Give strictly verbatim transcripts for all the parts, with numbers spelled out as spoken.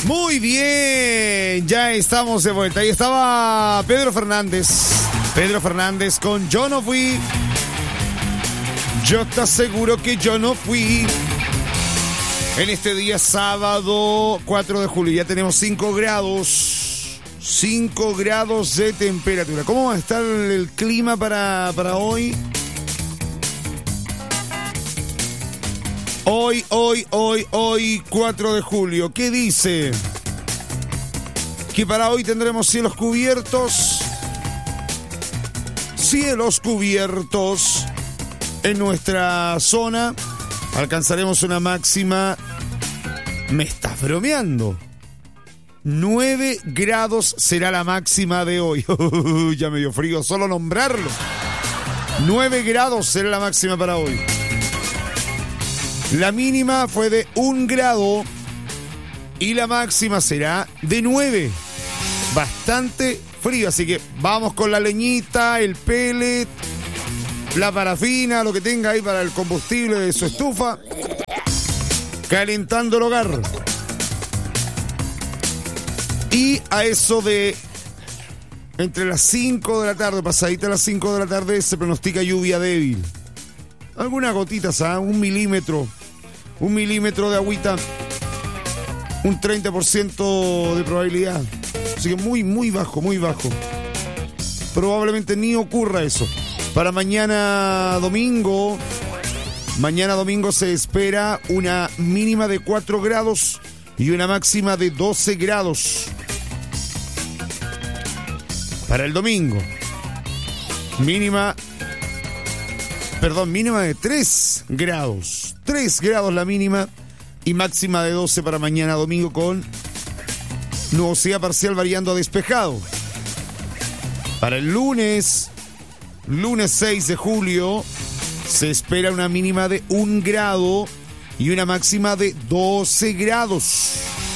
Muy bien, ya estamos de vuelta. Ahí estaba Pedro Fernández. Pedro Fernández con Yo no fui. Yo te aseguro que yo no fui. En este día sábado cuatro de julio ya tenemos cinco grados. cinco grados de temperatura. ¿Cómo va a estar el clima para, para hoy? Hoy, hoy, hoy, hoy, cuatro de julio. ¿Qué dice? Que para hoy tendremos cielos cubiertos. Cielos cubiertos en nuestra zona. Alcanzaremos una máxima. ¿Me estás bromeando? nueve grados será la máxima de hoy. Ya me dio frío solo nombrarlo. nueve grados será la máxima para hoy. La mínima fue de un grado y la máxima será de nueve. Bastante frío, así que vamos con la leñita, el pellet, la parafina, lo que tenga ahí para el combustible de su estufa, calentando el hogar. Y a eso de entre las cinco de la tarde, pasadita a las cinco de la tarde, se pronostica lluvia débil. Algunas gotitas, ¿ah? Un milímetro. Un milímetro de agüita. Un treinta por ciento de probabilidad. Así que muy, muy bajo, muy bajo. Probablemente ni ocurra eso. Para mañana domingo. Mañana domingo se espera una mínima de cuatro grados y una máxima de doce grados. Para el domingo. Mínima... Perdón, mínima de tres grados. tres grados la mínima y máxima de doce para mañana domingo con nubosidad parcial variando a despejado. Para el lunes, lunes seis de julio, se espera una mínima de un grado y una máxima de doce grados.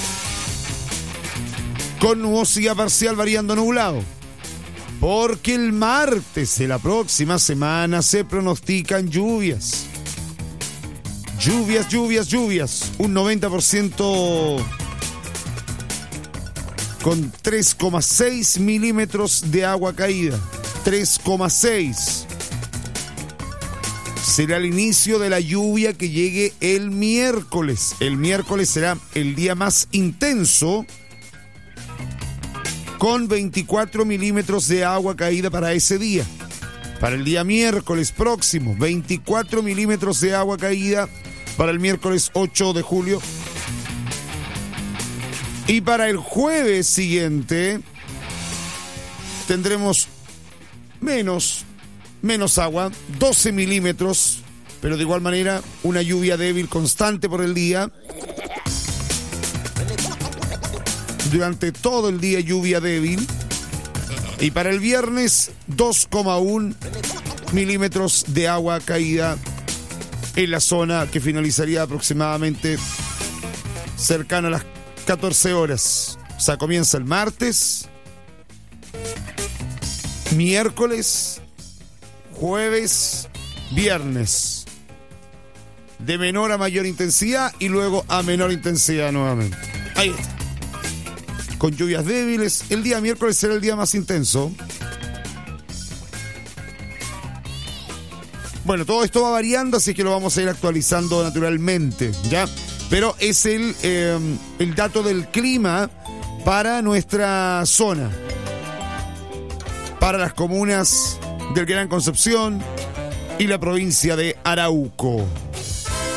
Con nubosidad parcial variando a nublado. Porque el martes de la próxima semana se pronostican lluvias. Lluvias, lluvias, lluvias. Un noventa por ciento con tres coma seis milímetros de agua caída. tres coma seis. Será el inicio de la lluvia que llegue el miércoles. El miércoles será el día más intenso, con veinticuatro milímetros de agua caída para ese día. Para el día miércoles próximo, veinticuatro milímetros de agua caída para el miércoles ocho de julio. Y para el jueves siguiente tendremos menos, menos agua, doce milímetros, pero de igual manera una lluvia débil constante por el día. Durante todo el día lluvia débil. Y para el viernes dos coma uno milímetros de agua caída en la zona, que finalizaría aproximadamente cercano a las catorce horas. O sea, comienza el martes, miércoles, jueves, viernes. De menor a mayor intensidad y luego a menor intensidad nuevamente. Ahí está. Con lluvias débiles. El día miércoles será el día más intenso. Bueno, todo esto va variando, así que lo vamos a ir actualizando naturalmente, ¿ya? Pero es el, eh, el dato del clima para nuestra zona. Para las comunas del Gran Concepción y la provincia de Arauco.